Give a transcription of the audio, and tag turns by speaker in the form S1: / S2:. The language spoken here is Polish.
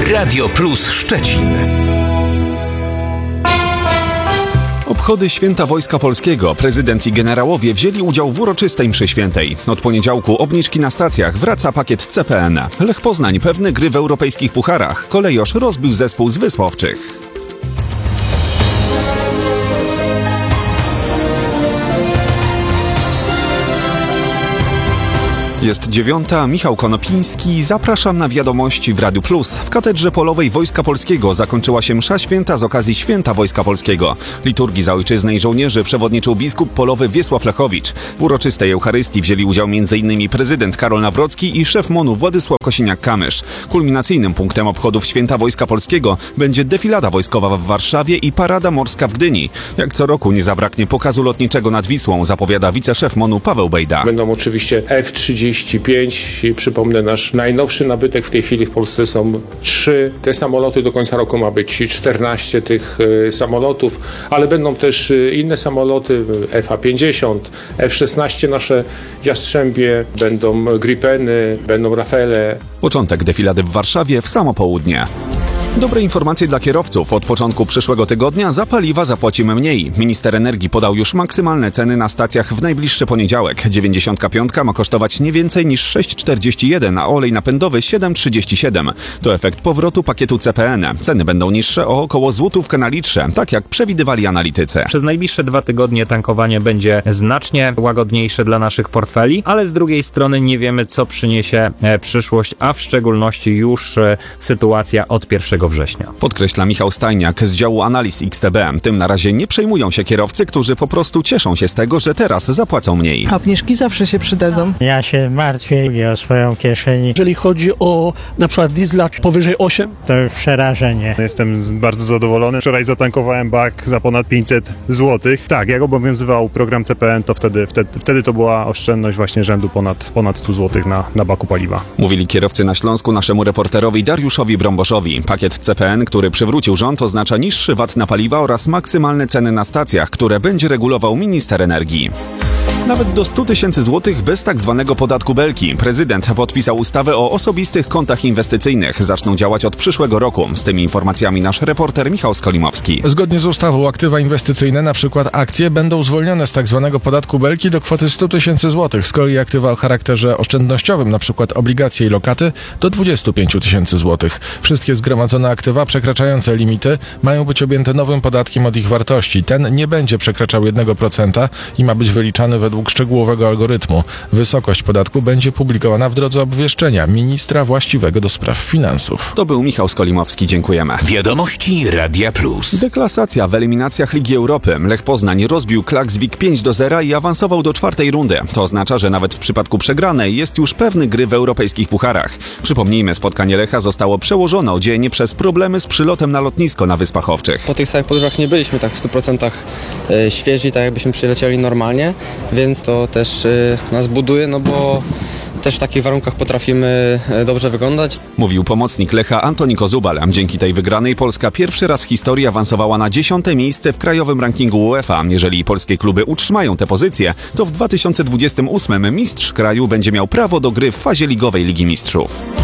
S1: Radio Plus Szczecin.
S2: Obchody Święta Wojska Polskiego. Prezydent i generałowie wzięli udział w uroczystej mszy świętej. Od poniedziałku obniżki na stacjach, wraca pakiet CPN. Lech Poznań pewny gry w europejskich pucharach. Kolejosz rozbił zespół z Wysp Owczych. Jest 9:00, Michał Konopiński. Zapraszam na wiadomości w Radiu Plus. W Katedrze Polowej Wojska Polskiego zakończyła się msza święta z okazji Święta Wojska Polskiego. Liturgii za ojczyznę i żołnierzy przewodniczył biskup polowy Wiesław Lechowicz. W uroczystej Eucharystii wzięli udział m.in. prezydent Karol Nawrocki i szef MON-u Władysław Kosiniak-Kamysz. Kulminacyjnym punktem obchodów Święta Wojska Polskiego będzie defilada wojskowa w Warszawie i parada morska w Gdyni. Jak co roku nie zabraknie pokazu lotniczego nad Wisłą, zapowiada wiceszef MON-u Paweł Bejda.
S3: Będą oczywiście F-35. Przypomnę, nasz najnowszy nabytek w tej chwili w Polsce są 3 te samoloty. Do końca roku ma być 14 tych samolotów, ale będą też inne samoloty, F-50, F-16 nasze Jastrzębie, będą Gripeny, będą Rafale.
S2: Początek defilady w Warszawie w samo południe. Dobre informacje dla kierowców. Od początku przyszłego tygodnia za paliwa zapłacimy mniej. Minister energii podał już maksymalne ceny na stacjach w najbliższy poniedziałek. 95 ma kosztować nie więcej niż 6,41, a olej napędowy 7,37. To efekt powrotu pakietu CPN. Ceny będą niższe o około złotówkę na litrze, tak jak przewidywali analitycy.
S4: Przez najbliższe 2 tygodnie tankowanie będzie znacznie łagodniejsze dla naszych portfeli, ale z drugiej strony nie wiemy, co przyniesie przyszłość, a w szczególności już sytuacja od 1 września.
S2: Podkreśla Michał Stajniak z działu analiz XTB. Tym na razie nie przejmują się kierowcy, którzy po prostu cieszą się z tego, że teraz zapłacą mniej.
S5: Obniżki zawsze się przydadzą.
S6: Ja się martwię o swoją kieszeni.
S7: Jeżeli chodzi o na przykład diesla powyżej 8,
S6: to już przerażenie.
S8: Jestem bardzo zadowolony. Wczoraj zatankowałem bak za ponad 500 zł. Tak, jak obowiązywał program CPN, to wtedy to była oszczędność właśnie rzędu ponad 100 zł na baku paliwa.
S2: Mówili kierowcy na Śląsku naszemu reporterowi Dariuszowi Brąboszowi. Pakiet CPN, który przywrócił rząd, oznacza niższy VAT na paliwa oraz maksymalne ceny na stacjach, które będzie regulował minister energii. Nawet do 100 000 złotych bez tak zwanego podatku belki. Prezydent podpisał ustawę o osobistych kontach inwestycyjnych. Zaczną działać od przyszłego roku. Z tymi informacjami nasz reporter Michał Skolimowski.
S9: Zgodnie z ustawą aktywa inwestycyjne, np. akcje, będą zwolnione z tak zwanego podatku belki do kwoty 100 000 złotych. Z kolei aktywa o charakterze oszczędnościowym, np. obligacje i lokaty, do 25 000 złotych. Wszystkie zgromadzone aktywa przekraczające limity mają być objęte nowym podatkiem od ich wartości. Ten nie będzie przekraczał 1% i ma być wyliczany według szczegółowego algorytmu. Wysokość podatku będzie publikowana w drodze obwieszczenia ministra właściwego do spraw finansów.
S2: To był Michał Skolimowski, dziękujemy.
S1: Wiadomości Radia Plus.
S2: Deklasacja w eliminacjach Ligi Europy. Lech Poznań rozbił Klaksvik 5-0 i awansował do 4. rundy. To oznacza, że nawet w przypadku przegranej jest już pewny gry w europejskich pucharach. Przypomnijmy, spotkanie Lecha zostało przełożone o dzień przez problemy z przylotem na lotnisko na Wyspach Owczych.
S10: Po tych samych podróżach nie byliśmy tak w 100% świeżi, tak jakbyśmy przylecieli normalnie, więc to też nas buduje, no bo też w takich warunkach potrafimy dobrze wyglądać.
S2: Mówił pomocnik Lecha Antoni Kozubal. Dzięki tej wygranej Polska pierwszy raz w historii awansowała na 10. miejsce w krajowym rankingu UEFA. Jeżeli polskie kluby utrzymają tę pozycję, to w 2028 mistrz kraju będzie miał prawo do gry w fazie ligowej Ligi Mistrzów.